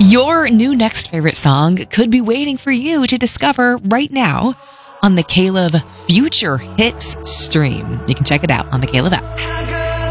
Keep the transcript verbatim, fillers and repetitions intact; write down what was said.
Your new next favorite song could be waiting for you to discover right now on the K-Love Future Hits stream. You can check it out on the K-Love app.